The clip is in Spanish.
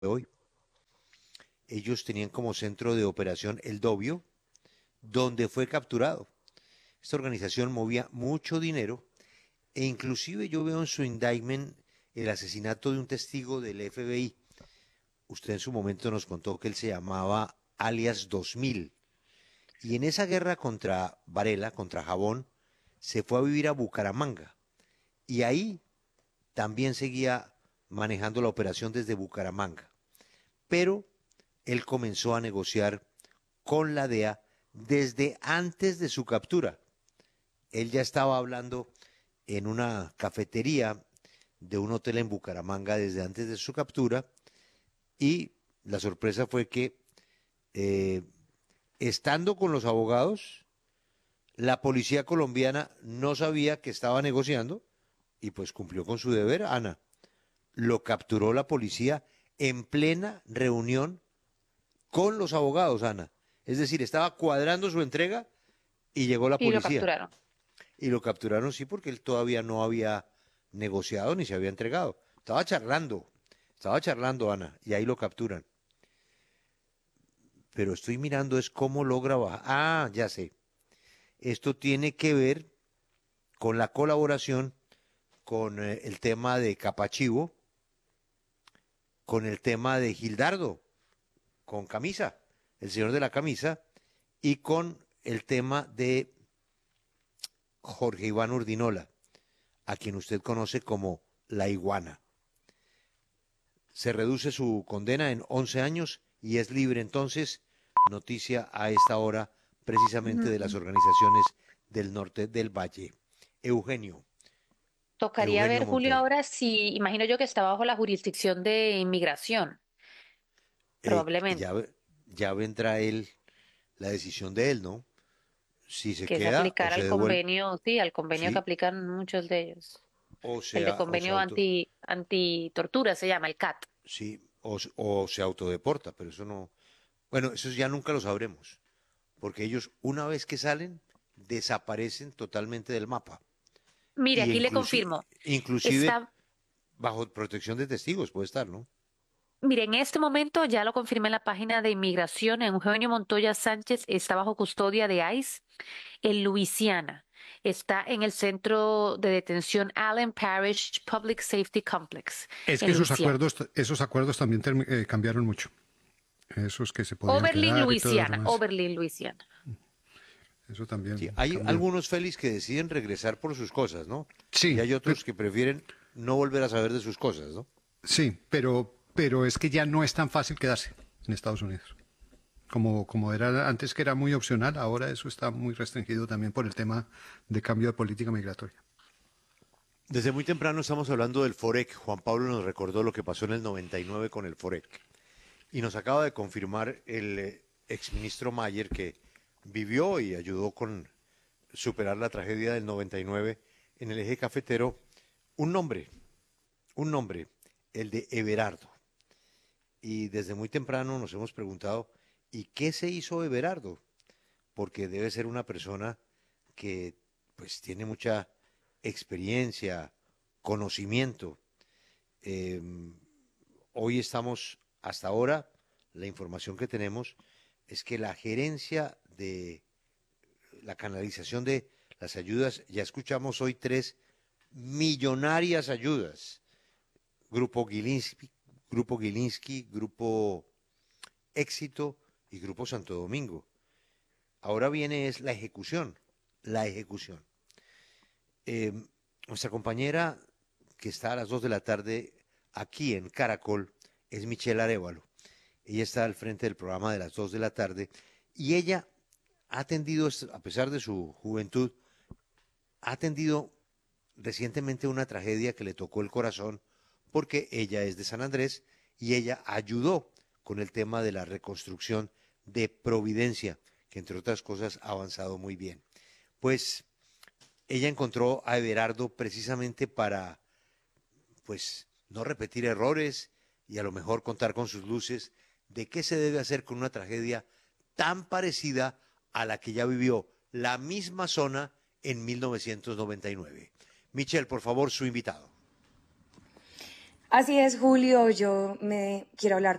hoy. Ellos tenían como centro de operación El Dobio, donde fue capturado. Esta organización movía mucho dinero e inclusive yo veo en su indictment el asesinato de un testigo del FBI. Usted en su momento nos contó que él se llamaba alias 2000 y en esa guerra contra Varela, contra Jabón, se fue a vivir a Bucaramanga y ahí también seguía manejando la operación desde Bucaramanga. Pero él comenzó a negociar con la DEA desde antes de su captura. Él ya estaba hablando en una cafetería de un hotel en Bucaramanga desde antes de su captura y la sorpresa fue que eh, estando con los abogados, la policía colombiana no sabía que estaba negociando y pues cumplió con su deber, Ana. Lo capturó la policía en plena reunión con los abogados, Ana. Es decir, estaba cuadrando su entrega y llegó la Y lo policía. capturaron. Y lo capturaron, sí, porque él todavía no había negociado ni se había entregado. Estaba charlando, Ana, y ahí lo capturan. Pero estoy mirando es cómo logra bajar. Ah, ya sé. Esto tiene que ver con la colaboración con el tema de Capachivo, con el tema de Gildardo, con Camisa, el señor de la camisa, y con el tema de Jorge Iván Urdinola, a quien usted conoce como la iguana. Se reduce su condena en 11 años y es libre entonces. Noticia a esta hora precisamente de las Mm, organizaciones del norte del Valle. Eugenio, Tocaría Eugenio ver, Julio, Montoya. ahora si, imagino yo que está bajo la jurisdicción de inmigración, probablemente, Ya vendrá él, la decisión de él, ¿no? Si se que es queda o aplicar se al devuelve, convenio, sí, al convenio que sí, aplican muchos de ellos. El de o se convenio auto, anti tortura se llama el CAT. sí, o se autodeporta, pero eso no, bueno, eso ya nunca lo sabremos, porque ellos una vez que salen desaparecen totalmente del mapa Mire, y aquí le confirmo. inclusive Está, bajo protección de testigos puede estar, ¿no? mire, en este momento ya lo confirmé en la página de inmigración. Eugenio Montoya Sánchez está bajo custodia de ICE en Luisiana. Está en el centro de detención Allen Parish Public Safety Complex Es que en Luisiana. esos acuerdos también cambiaron mucho. Esos que se podían quedar y todo lo demás. Oberlin, Luisiana. Eso Sí, también hay cambió. algunos Félix que deciden regresar por sus cosas, ¿no? Y Sí, hay otros que prefieren no volver a saber de sus cosas, ¿no? sí, pero es que ya no es tan fácil quedarse en Estados Unidos. Como era antes, que era muy opcional, ahora eso está muy restringido también por el tema de cambio de política migratoria. Desde muy temprano estamos hablando del FOREC. Juan Pablo nos recordó lo que pasó en el 99 con el FOREC. Y nos acaba de confirmar el exministro Mayer que vivió y ayudó con superar la tragedia del 99 en el eje cafetero. Un nombre, un nombre, el de Everardo. Y desde muy temprano nos hemos preguntado, ¿y qué se hizo Everardo? Porque debe ser una persona que pues tiene mucha experiencia, conocimiento. Eh, Hoy estamos, hasta ahora, la información que tenemos es que la gerencia de la canalización de las ayudas, ya escuchamos hoy tres millonarias ayudas. Grupo Gilinski, Grupo Éxito y Grupo Santo Domingo. Ahora viene es la ejecución, la ejecución. Eh, Nuestra compañera que está a las 2 de la tarde aquí en Caracol es Michelle Arevalo. Ella está al frente del programa de las 2 de la tarde y ella ha atendido, a pesar de su juventud, ha atendido recientemente una tragedia que le tocó el corazón porque ella es de San Andrés y ella ayudó con el tema de la reconstrucción de Providencia, que entre otras cosas ha avanzado muy bien. Pues ella encontró a Everardo precisamente para, pues, no repetir errores y a lo mejor contar con sus luces de qué se debe hacer con una tragedia tan parecida a la que ya vivió la misma zona en 1999. Michelle, por favor, su invitado. Así es, Julio, yo me quiero hablar